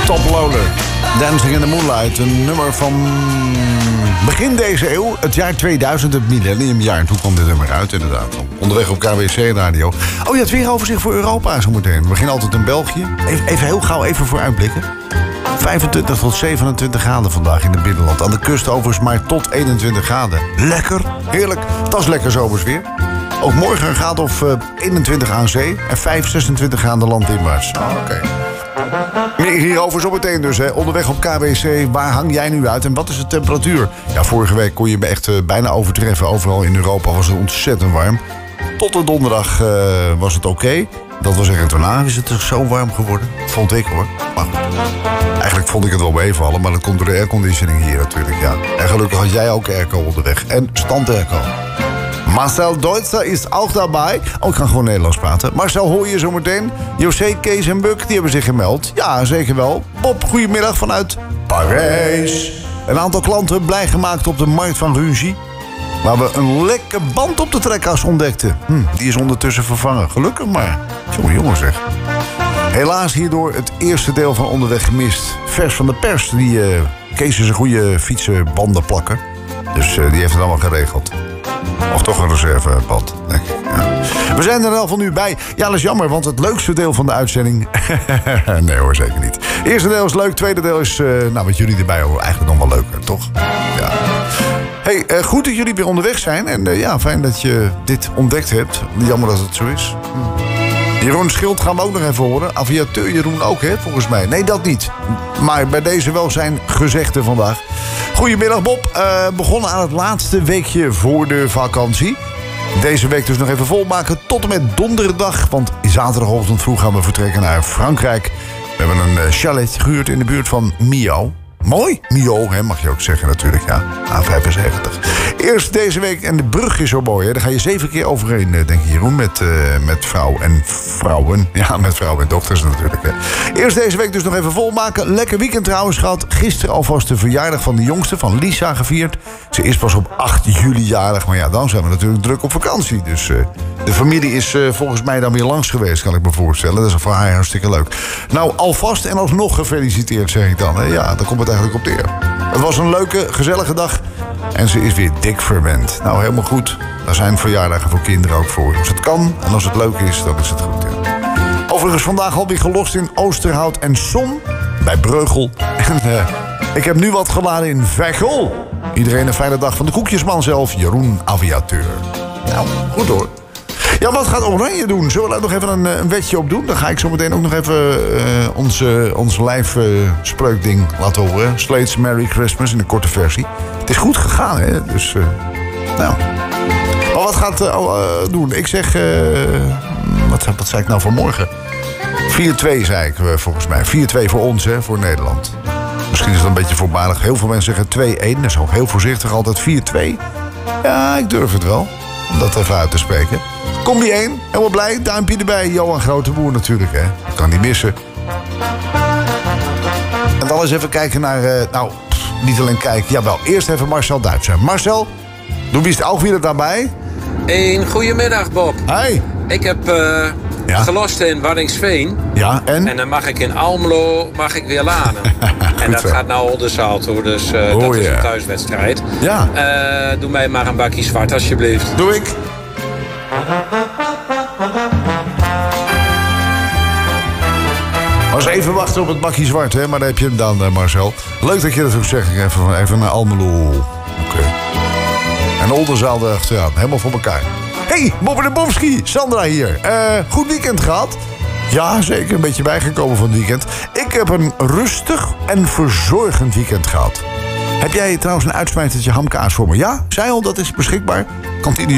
Top Loader. Dancing in the Moonlight. Een nummer van begin deze eeuw. Het jaar 2000, het millenniumjaar. En toen kwam dit nummer uit, inderdaad. Onderweg op KWC Radio. Oh ja, het weeroverzicht voor Europa zo meteen. We beginnen altijd in België. Even heel gauw even vooruitblikken. 25 tot 27 graden vandaag in het binnenland. Aan de kust overigens maar tot 21 graden. Lekker, heerlijk. Dat is lekker zomers weer. Ook morgen een graad of 21 aan zee. En 26 graden landinwaarts. Oké. Meer hierover zo meteen dus. Hè. Onderweg op KWC, waar hang jij nu uit en wat is de temperatuur? Ja, vorige week kon je me echt bijna overtreffen. Overal in Europa was het ontzettend warm. Tot de donderdag was het oké. Dat wil zeggen, daarna is het zo warm geworden. Vond ik hoor. Maar goed. Eigenlijk vond ik het wel meevallen, maar dat komt door de airconditioning hier natuurlijk. Ja. En gelukkig had jij ook airco onderweg. En stand-airco. Marcel Deutzer is ook daarbij. Oh, ik kan gewoon Nederlands praten. Marcel hoor je zo meteen. José, Kees en Buk, die hebben zich gemeld. Ja, zeker wel. Bob, goedemiddag vanuit Parijs. Een aantal klanten blij gemaakt op de markt van Rungie. Waar we een lekke band op de trekkas ontdekten. Die is ondertussen vervangen. Gelukkig maar. Jongen zeg. Helaas hierdoor het eerste deel van Onderweg gemist. Vers van de pers. Kees is een goede fietsenbanden plakker. Dus die heeft het allemaal geregeld. Of toch een reserveband, denk ik. Ja. We zijn er al van nu bij. Ja, dat is jammer, want het leukste deel van de uitzending... nee hoor, zeker niet. Het eerste deel is leuk, het tweede deel is... met jullie erbij hoor, eigenlijk nog wel leuker, toch? Ja. Hey, goed dat jullie weer onderweg zijn. En fijn dat je dit ontdekt hebt. Jammer dat het zo is. Jeroen Schild gaan we ook nog even horen. Aviateur Jeroen ook, hè, volgens mij. Nee, dat niet. Maar bij deze wel zijn gezegden vandaag. Goedemiddag Bob. Begonnen aan het laatste weekje voor de vakantie. Deze week dus nog even volmaken tot en met donderdag. Want zaterdagochtend vroeg gaan we vertrekken naar Frankrijk. We hebben een chalet gehuurd in de buurt van Millau. Mooi. Millau, hè, mag je ook zeggen natuurlijk. Ja, A75. Eerst deze week, en de brug is zo mooi. Hè. Daar ga je 7 keer overheen, denk ik, Jeroen. Met vrouw en vrouwen. Ja, met vrouwen en dochters natuurlijk. Hè. Eerst deze week dus nog even volmaken. Lekker weekend trouwens gehad. Gisteren alvast de verjaardag van de jongste, van Lisa, gevierd. Ze is pas op 8 juli jarig. Maar ja, dan zijn we natuurlijk druk op vakantie. Dus de familie is volgens mij dan weer langs geweest, kan ik me voorstellen. Dat is voor haar hartstikke leuk. Nou, alvast en alsnog gefeliciteerd, zeg ik dan. Hè. Ja, daar komt het eigenlijk op neer. Het was een leuke, gezellige dag. En ze is weer dik verwend. Nou, helemaal goed. Daar zijn verjaardagen voor kinderen ook voor. Als het kan en als het leuk is, dan is het goed. Ja. Overigens vandaag alweer gelost in Oosterhout en Son. Bij Breugel. En ik heb nu wat geladen in Veghel. Iedereen een fijne dag van de koekjesman zelf. Jeroen Aviateur. Nou, goed hoor. Ja, wat gaat Oranje doen? Zullen we daar nog even een wetje op doen? Dan ga ik zo meteen ook nog even ons live spreukding laten horen. Slate's Merry Christmas in de korte versie. Het is goed gegaan, hè? Dus, nou. Maar wat gaat doen? Ik zeg, wat zei ik nou voor morgen? 4-2 zei ik volgens mij. 4-2 voor ons, hè? Voor Nederland. Misschien is dat een beetje voorbarig. Heel veel mensen zeggen 2-1. Dat is ook heel voorzichtig altijd 4-2. Ja, ik durf het wel. Om dat even uit te spreken. Combi 1, helemaal blij. Duimpje erbij. Johan Groteboer natuurlijk, hè. Kan niet missen. En dan eens even kijken naar... niet alleen kijken. Jawel, eerst even Marcel Duitser. Marcel, du bist ook weer daarbij. Een goedemiddag, Bob. Hi. Ik heb gelost in Waddinxveen. Ja, en? En dan mag ik in Almelo weer laden. En dat gaat nou Oldenzaal, dus dat is een thuiswedstrijd. Ja. Doe mij maar een bakje zwart, alsjeblieft. Doe ik. Was even wachten op het bakje zwart, hè? Maar daar heb je hem dan, Marcel. Leuk dat je dat ook zegt. Even naar Almelo. Oké. En Oldenzaal erachteraan. Helemaal voor elkaar. Hey, Bob de Bobski. Sandra hier. Goed weekend gehad? Ja, zeker. Een beetje bijgekomen van het weekend. Ik heb een rustig en verzorgend weekend gehad. Heb jij trouwens een uitsmijtertje hamkaas voor me? Ja, zei al, dat is beschikbaar. Kantine